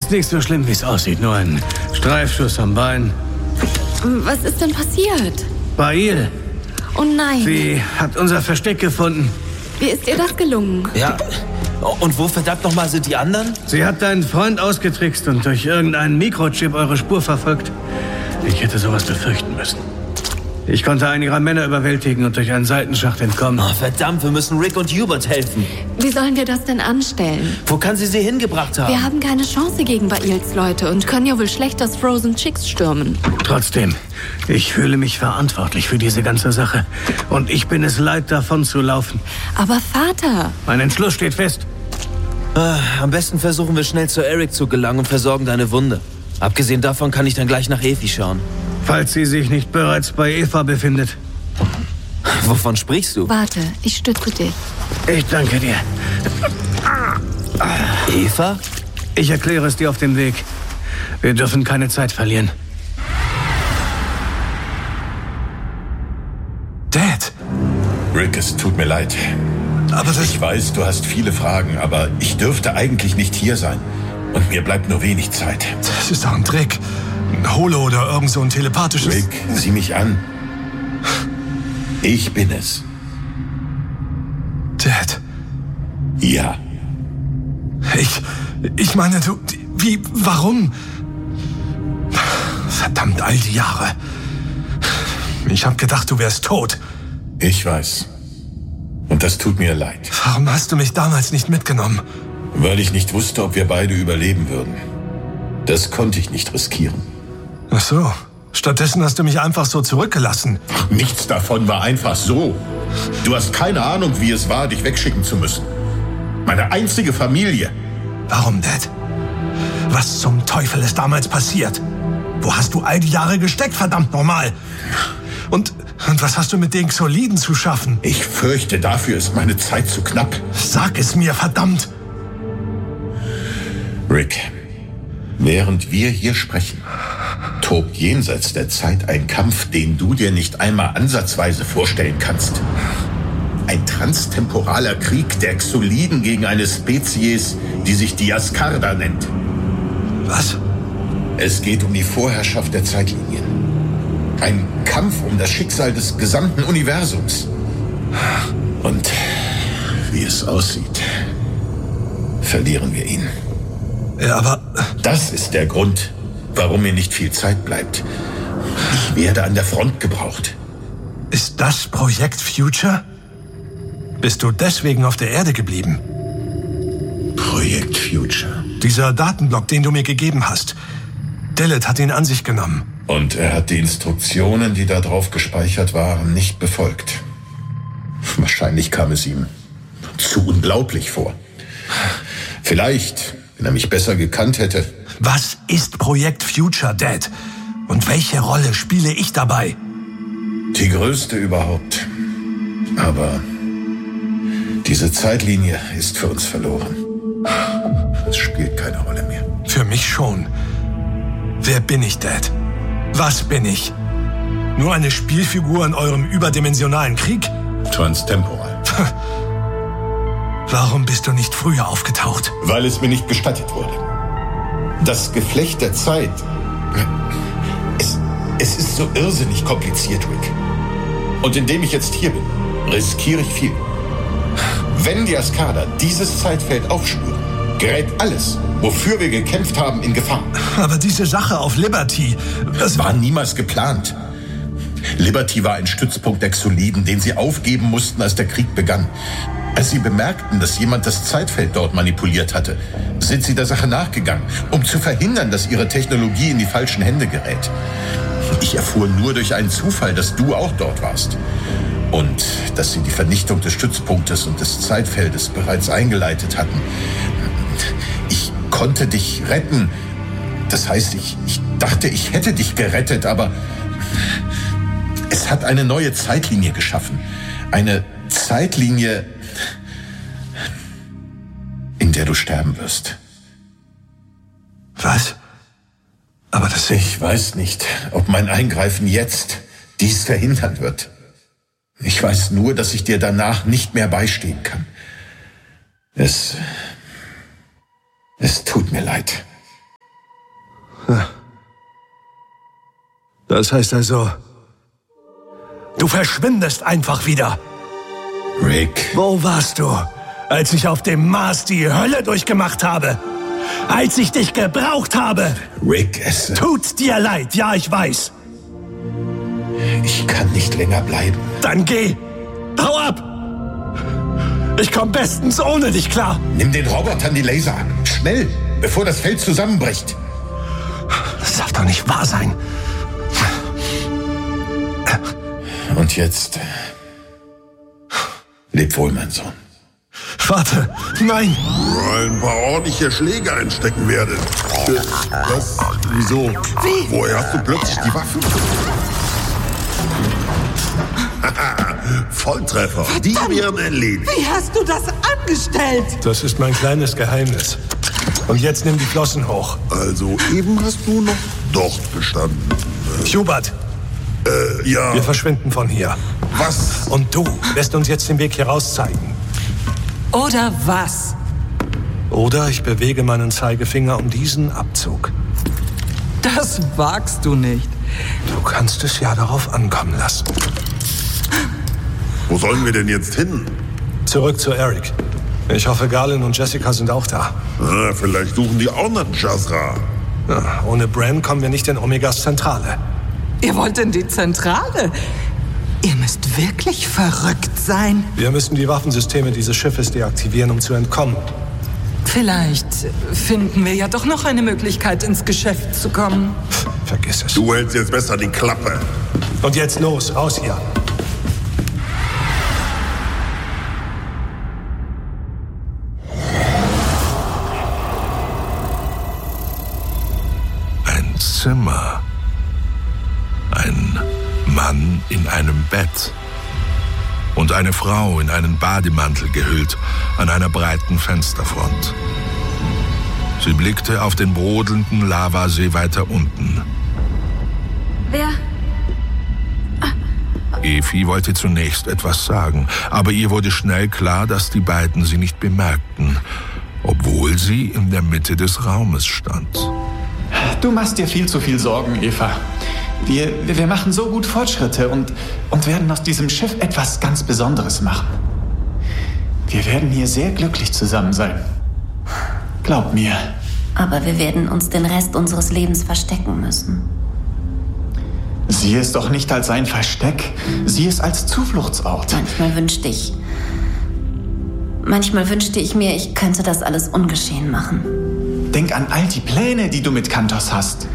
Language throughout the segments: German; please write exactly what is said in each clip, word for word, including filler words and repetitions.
Ist nicht so schlimm, wie es aussieht. Nur ein Streifschuss am Bein. Was ist denn passiert? Bail. Oh nein. Sie hat unser Versteck gefunden. Wie ist ihr das gelungen? Ja. Und wo verdammt nochmal sind die anderen? Sie hat deinen Freund ausgetrickst und durch irgendeinen Mikrochip eure Spur verfolgt. Ich hätte sowas befürchten müssen. Ich konnte einen ihrer Männer überwältigen und durch einen Seitenschacht entkommen. Oh, verdammt, wir müssen Rick und Hubert helfen. Wie sollen wir das denn anstellen? Wo kann sie sie hingebracht haben? Wir haben keine Chance gegen Bails Leute und können ja wohl schlecht das Frozen Chicks stürmen. Trotzdem, ich fühle mich verantwortlich für diese ganze Sache. Und ich bin es leid, davon zu laufen. Aber Vater... Mein Entschluss steht fest. Ah, am besten versuchen wir schnell zu Eric zu gelangen und versorgen deine Wunde. Abgesehen davon kann ich dann gleich nach Evi schauen. Falls sie sich nicht bereits bei Eva befindet. Wovon sprichst du? Warte, ich stütze dich. Ich danke dir. Eva? Ich erkläre es dir auf dem Weg. Wir dürfen keine Zeit verlieren. Dad! Rick, es tut mir leid. Aber das... Ich weiß, du hast viele Fragen, aber ich dürfte eigentlich nicht hier sein. Und mir bleibt nur wenig Zeit. Das ist doch ein Trick. Ein Holo oder irgend so ein telepathisches... Rick, sieh mich an. Ich bin es. Dad. Ja. Ich... Ich meine, du... Wie... Warum? Verdammt, all die Jahre. Ich hab gedacht, du wärst tot. Ich weiß. Und das tut mir leid. Warum hast du mich damals nicht mitgenommen? Weil ich nicht wusste, ob wir beide überleben würden. Das konnte ich nicht riskieren. Ach so. Stattdessen hast du mich einfach so zurückgelassen. Nichts davon war einfach so. Du hast keine Ahnung, wie es war, dich wegschicken zu müssen. Meine einzige Familie. Warum, Dad? Was zum Teufel ist damals passiert? Wo hast du all die Jahre gesteckt, verdammt nochmal? Und, und was hast du mit den Xoliden zu schaffen? Ich fürchte, dafür ist meine Zeit zu knapp. Sag es mir, verdammt! Rick, während wir hier sprechen, tobt jenseits der Zeit ein Kampf, den du dir nicht einmal ansatzweise vorstellen kannst. Ein transtemporaler Krieg der Xoliden gegen eine Spezies, die sich die Askarda nennt. Was? Es geht um die Vorherrschaft der Zeitlinien. Ein Kampf um das Schicksal des gesamten Universums. Und wie es aussieht, verlieren wir ihn. Ja, aber... Das ist der Grund, warum mir nicht viel Zeit bleibt. Ich werde an der Front gebraucht. Ist das Projekt Future? Bist du deswegen auf der Erde geblieben? Projekt Future. Dieser Datenblock, den du mir gegeben hast. Dillet hat ihn an sich genommen. Und er hat die Instruktionen, die da drauf gespeichert waren, nicht befolgt. Wahrscheinlich kam es ihm zu unglaublich vor. Vielleicht, wenn er mich besser gekannt hätte. Was ist Projekt Future, Dad? Und welche Rolle spiele ich dabei? Die größte überhaupt. Aber diese Zeitlinie ist für uns verloren. Es spielt keine Rolle mehr. Für mich schon. Wer bin ich, Dad? Was bin ich? Nur eine Spielfigur in eurem überdimensionalen Krieg? Transtemporal. Warum bist du nicht früher aufgetaucht? Weil es mir nicht gestattet wurde. Das Geflecht der Zeit. Es, es ist so irrsinnig kompliziert, Rick. Und indem ich jetzt hier bin, riskiere ich viel. Wenn die Askarda dieses Zeitfeld aufspüren, gerät alles, wofür wir gekämpft haben, in Gefahr. Aber diese Sache auf Liberty... Das war niemals geplant. Liberty war ein Stützpunkt der Xoliden, den sie aufgeben mussten, als der Krieg begann. Als sie bemerkten, dass jemand das Zeitfeld dort manipuliert hatte, sind sie der Sache nachgegangen, um zu verhindern, dass ihre Technologie in die falschen Hände gerät. Ich erfuhr nur durch einen Zufall, dass du auch dort warst. Und dass sie die Vernichtung des Stützpunktes und des Zeitfeldes bereits eingeleitet hatten. Ich konnte dich retten. Das heißt, ich, ich dachte, ich hätte dich gerettet, aber es hat eine neue Zeitlinie geschaffen. Eine Zeitlinie, in der du sterben wirst. Was? Aber das... Ich weiß nicht, ob mein Eingreifen jetzt dies verhindern wird. Ich weiß nur, dass ich dir danach nicht mehr beistehen kann. Es... Es tut mir leid. Das heißt also, du verschwindest einfach wieder. Rick. Wo warst du, als ich auf dem Mars die Hölle durchgemacht habe? Als ich dich gebraucht habe? Rick, es... Tut dir leid, ja, ich weiß. Ich kann nicht länger bleiben. Dann geh. Hau ab. Ich komm bestens ohne dich klar. Nimm den Robotern die Laser ab. Schnell, bevor das Feld zusammenbricht. Das darf doch nicht wahr sein. Und jetzt... Leb wohl, mein Sohn. Warte, nein. Ein paar ordentliche Schläge einstecken werde. Was? Wieso? Wie? Woher hast du plötzlich die Waffe? Volltreffer. Die werden erledigt. Wie hast du das angestellt? Das ist mein kleines Geheimnis. Und jetzt nimm die Flossen hoch. Also eben hast du noch dort gestanden. Hubert. Äh, ja. Wir verschwinden von hier. Was? Und du lässt uns jetzt den Weg hier raus zeigen. Oder was? Oder ich bewege meinen Zeigefinger um diesen Abzug. Das wagst du nicht. Du kannst es ja darauf ankommen lassen. Wo sollen wir denn jetzt hin? Zurück zu Eric. Ich hoffe, Galen und Jessica sind auch da. Ah, vielleicht suchen die auch nach Jazra. Ja, ohne Bran kommen wir nicht in Omegas Zentrale. Ihr wollt in die Zentrale? Ihr müsst wirklich verrückt sein. Wir müssen die Waffensysteme dieses Schiffes deaktivieren, um zu entkommen. Vielleicht finden wir ja doch noch eine Möglichkeit, ins Geschäft zu kommen. Vergiss es. Du hältst jetzt besser die Klappe. Und jetzt los, raus hier. Ein Zimmer. Ein Mann in einem Bett. Und eine Frau in einen Bademantel gehüllt an einer breiten Fensterfront. Sie blickte auf den brodelnden Lavasee weiter unten. Wer? Efi wollte zunächst etwas sagen, aber ihr wurde schnell klar, dass die beiden sie nicht bemerkten, obwohl sie in der Mitte des Raumes stand. Du machst dir viel zu viel Sorgen, Eva. Wir, wir machen so gut Fortschritte und, und werden aus diesem Schiff etwas ganz Besonderes machen. Wir werden hier sehr glücklich zusammen sein. Glaub mir. Aber wir werden uns den Rest unseres Lebens verstecken müssen. Sieh es doch nicht als ein Versteck. Sieh es als Zufluchtsort. Manchmal wünschte ich... Manchmal wünschte ich mir, ich könnte das alles ungeschehen machen. Denk an all die Pläne, die du mit Kantos hast.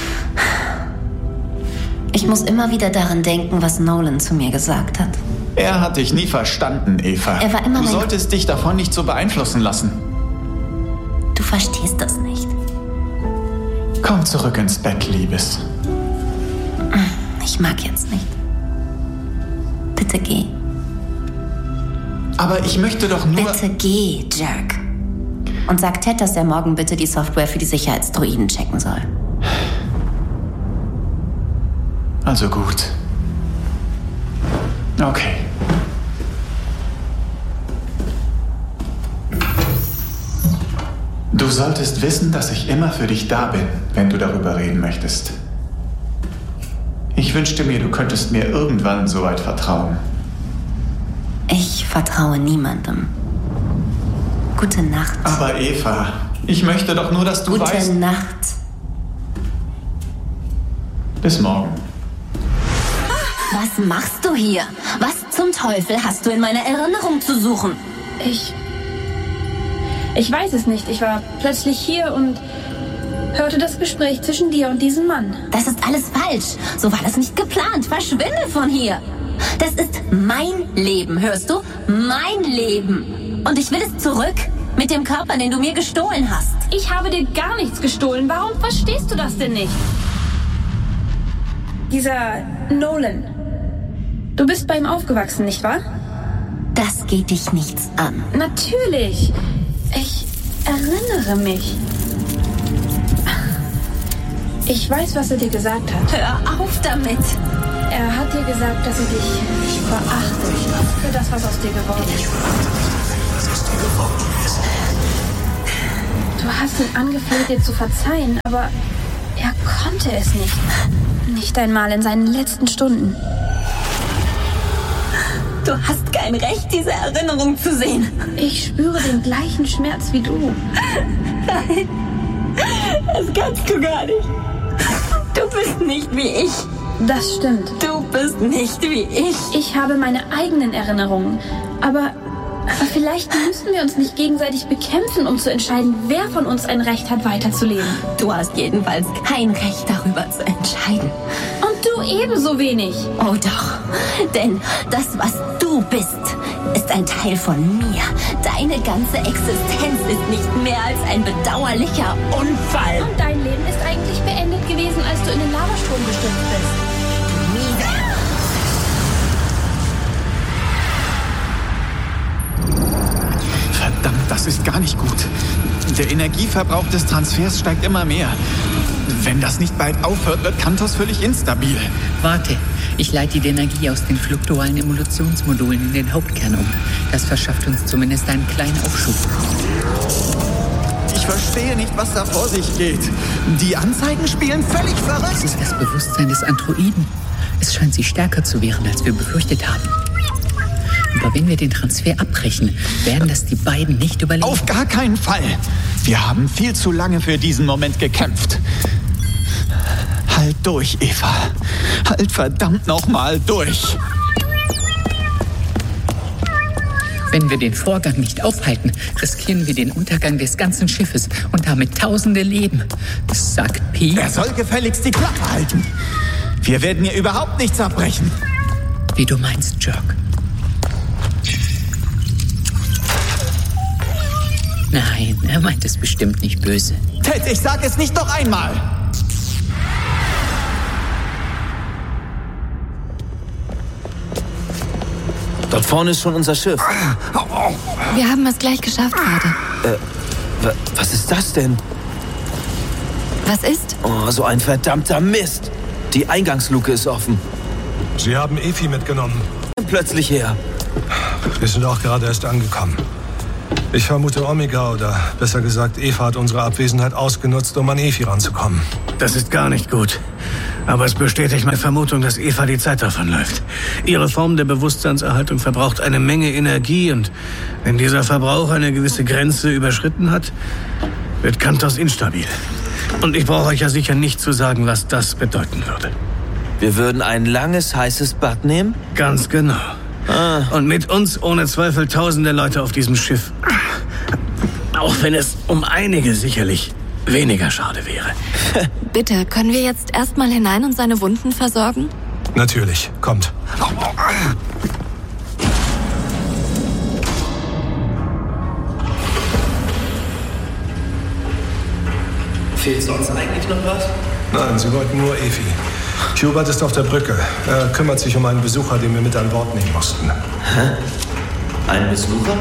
Ich muss immer wieder daran denken, was Nolan zu mir gesagt hat. Er hat dich nie verstanden, Eva. Er war immer Du mein... solltest dich davon nicht so beeinflussen lassen. Du verstehst das nicht. Komm zurück ins Bett, Liebes. Ich mag jetzt nicht. Bitte geh. Aber ich möchte doch nur... Bitte geh, Jack. Und sag Ted, dass er morgen bitte die Software für die Sicherheitsdroiden checken soll. Also gut. Okay. Du solltest wissen, dass ich immer für dich da bin, wenn du darüber reden möchtest. Ich wünschte mir, du könntest mir irgendwann so weit vertrauen. Ich vertraue niemandem. Gute Nacht. Aber Eva, ich möchte doch nur, dass du Gute weißt... Gute Nacht. Bis morgen. Was machst du hier? Was zum Teufel hast du in meiner Erinnerung zu suchen? Ich... Ich weiß es nicht. Ich war plötzlich hier und hörte das Gespräch zwischen dir und diesem Mann. Das ist alles falsch. So war das nicht geplant. Verschwinde von hier. Das ist mein Leben, hörst du? Mein Leben. Und ich will es zurück mit dem Körper, den du mir gestohlen hast. Ich habe dir gar nichts gestohlen. Warum verstehst du das denn nicht? Dieser Nolan. Du bist bei ihm aufgewachsen, nicht wahr? Das geht dich nichts an. Natürlich. Ich erinnere mich. Ich weiß, was er dir gesagt hat. Hör auf damit. Er hat dir gesagt, dass er dich verachtet für das, was aus dir geworden ist. Was aus dir geworden ist. Du hast ihn angefleht, dir zu verzeihen, aber Er konnte es nicht. Nicht einmal in seinen letzten Stunden. Du hast kein Recht, diese Erinnerung zu sehen. Ich spüre den gleichen Schmerz wie du. Nein, das kannst du gar nicht. Du bist nicht wie ich. Das stimmt. Du bist nicht wie ich. Ich habe meine eigenen Erinnerungen. Aber, aber vielleicht müssen wir uns nicht gegenseitig bekämpfen, um zu entscheiden, wer von uns ein Recht hat, weiterzuleben. Du hast jedenfalls kein Recht, darüber zu entscheiden. Und du ebenso wenig. Oh doch, denn das, was du bist, ist ein Teil von mir. Deine ganze Existenz ist nicht mehr als ein bedauerlicher Unfall. Und dein Leben ist eigentlich beendet gewesen, als du in den Lavastrom gestürzt bist. Verdammt, das ist gar nicht gut. Der Energieverbrauch des Transfers steigt immer mehr. Wenn das nicht bald aufhört, wird Kantos völlig instabil. Warte, ich leite die Energie aus den fluktualen Emulationsmodulen in den Hauptkern um. Das verschafft uns zumindest einen kleinen Aufschub. Ich verstehe nicht, was da vor sich geht. Die Anzeigen spielen völlig verrückt. Das ist das Bewusstsein des Androiden. Es scheint sie stärker zu wehren, als wir befürchtet haben. Aber wenn wir den Transfer abbrechen, werden das die beiden nicht überleben. Auf gar keinen Fall. Wir haben viel zu lange für diesen Moment gekämpft. Halt durch, Eva. Halt verdammt nochmal durch. Wenn wir den Vorgang nicht aufhalten, riskieren wir den Untergang des ganzen Schiffes und damit tausende Leben. Das sagt Pi. Er soll gefälligst die Klappe halten. Wir werden hier überhaupt nichts abbrechen. Wie du meinst, Jerk. Nein, er meint es bestimmt nicht böse. Ted, ich sag es nicht noch einmal. Dort vorne ist schon unser Schiff. Wir haben es gleich geschafft, Vater. Äh, was ist das denn? Was ist? Oh, so ein verdammter Mist. Die Eingangsluke ist offen. Sie haben Efi mitgenommen. Plötzlich her. Wir sind auch gerade erst angekommen. Ich vermute, Omega, oder besser gesagt, Eva hat unsere Abwesenheit ausgenutzt, um an Efi ranzukommen. Das ist gar nicht gut. Aber es bestätigt meine Vermutung, dass Eva die Zeit davonläuft. Ihre Form der Bewusstseinserhaltung verbraucht eine Menge Energie und wenn dieser Verbrauch eine gewisse Grenze überschritten hat, wird Kantos instabil. Und ich brauche euch ja sicher nicht zu sagen, was das bedeuten würde. Wir würden ein langes, heißes Bad nehmen? Ganz genau. Ah. Und mit uns ohne Zweifel tausende Leute auf diesem Schiff. Auch wenn es um einige sicherlich weniger schade wäre. Bitte, können wir jetzt erstmal hinein und seine Wunden versorgen? Natürlich, kommt. Fehlt sonst eigentlich noch was? Nein, sie wollten nur Efi. Hubert ist auf der Brücke. Er kümmert sich um einen Besucher, den wir mit an Bord nehmen mussten. Hä? Ein Besucher?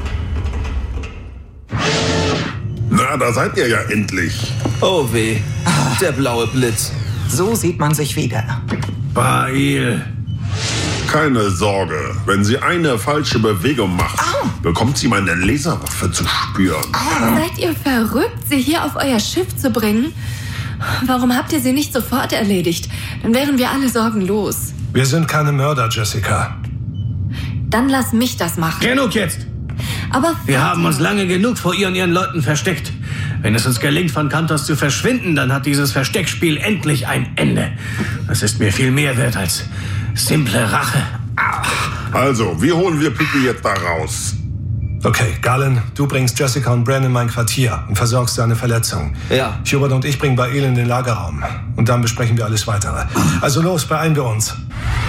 Na, da seid ihr ja endlich. Oh weh, der blaue Blitz. So sieht man sich wieder. Bail. Keine Sorge, wenn sie eine falsche Bewegung macht, oh. bekommt sie meine Laserwaffe zu spüren. Oh. Seid ihr verrückt, sie hier auf euer Schiff zu bringen? Warum habt ihr sie nicht sofort erledigt? Dann wären wir alle sorgenlos. Wir sind keine Mörder, Jessica. Dann lass mich das machen. Genug jetzt! Aber wir haben uns lange genug vor ihr und ihren Leuten versteckt. Wenn es uns gelingt, von Kantos zu verschwinden, dann hat dieses Versteckspiel endlich ein Ende. Das ist mir viel mehr wert als simple Rache. Also, wie holen wir Pippi jetzt da raus? Okay, Galen, du bringst Jessica und Bran in mein Quartier und versorgst seine Verletzung. Ja. Hubert und ich bringen Bail in den Lagerraum. Und dann besprechen wir alles Weitere. Also los, beeilen wir uns.